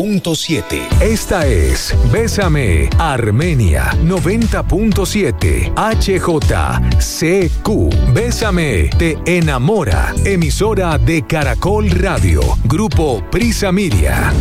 90.7. Esta es Bésame Armenia 90.7 HJCQ. Bésame te enamora. Emisora de Caracol Radio. Grupo Prisa Media.